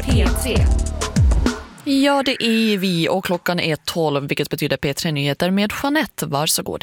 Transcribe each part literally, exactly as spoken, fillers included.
P tre. Ja, det är vi och klockan är tolv, vilket betyder P tre-nyheter med Jeanette. Varsågod.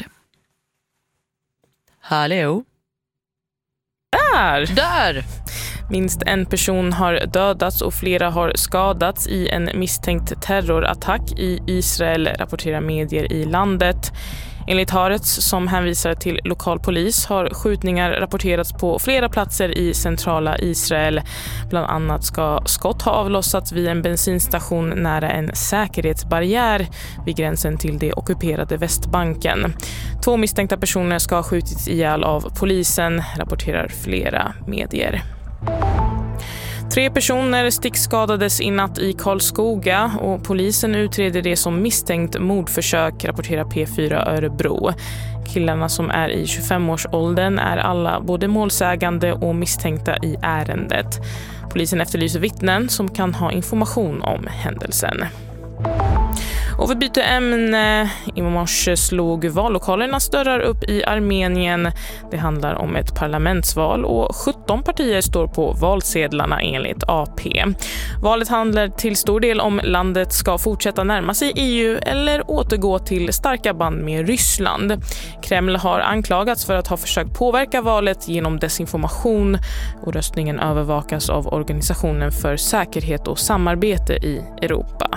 Hallå? Där! Där! Minst en person har dödats och flera har skadats i en misstänkt terrorattack i Israel, rapporterar medier i landet. Enligt Haaretz, som hänvisar till lokal polis, har skjutningar rapporterats på flera platser i centrala Israel. Bland annat ska skott ha avlossats vid en bensinstation nära en säkerhetsbarriär vid gränsen till det ockuperade Västbanken. Två misstänkta personer ska ha skjutits ihjäl av polisen, rapporterar flera medier. Tre personer stickskadades i natt i Karlskoga och polisen utreder det som misstänkt mordförsök, rapporterar P fyra Örebro. Killarna som är i tjugofem-årsåldern är alla både målsägande och misstänkta i ärendet. Polisen efterlyser vittnen som kan ha information om händelsen. Och vi byter ämne. I morse slog vallokalernas dörrar upp i Armenien. Det handlar om ett parlamentsval och sjutton partier står på valsedlarna enligt A P. Valet handlar till stor del om landet ska fortsätta närma sig E U eller återgå till starka band med Ryssland. Kreml har anklagats för att ha försökt påverka valet genom desinformation och röstningen övervakas av Organisationen för säkerhet och samarbete i Europa.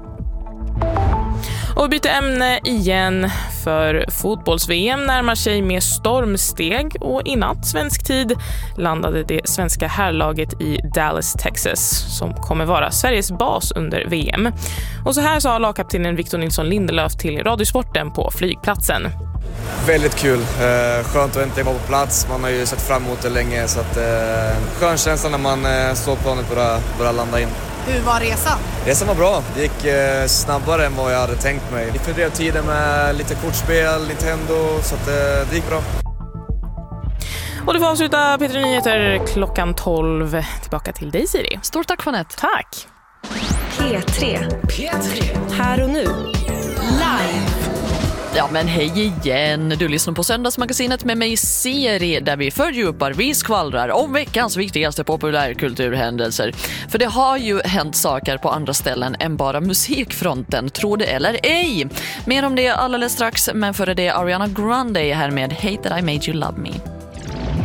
Och byter ämne igen, för fotbolls-V M närmar sig med stormsteg och i natt svensk tid landade det svenska herrlaget i Dallas, Texas, som kommer vara Sveriges bas under V M. Och så här sa lagkaptenen Victor Nilsson Lindelöf till Radiosporten på flygplatsen. Väldigt kul, eh, skönt att inte vara på plats, man har ju sett fram emot det länge, så att eh, skön känsla när man eh, står på planet och börjar, börjar landa in. Hur var resan? Resan var bra. Det gick eh, snabbare än vad jag hade tänkt mig. Vi fördrev tiden med lite kortspel, Nintendo, så att, eh, det gick bra. Och det får avsluta P tre-nyheter klockan tolv. Tillbaka till dig, Siri. Stort tack, Jeanette. Tack. P tre. P tre. Här och nu. Live. Ja, men hej igen. Du lyssnar på Söndagsmagasinet med mig, Siri, där vi fördjupar, vi skvallrar om veckans viktigaste populärkulturhändelser. För det har ju hänt saker på andra ställen än bara musikfronten, tro det eller ej. Mer om det alldeles strax, men före det Ariana Grande här med Hate That I Made You Love Me.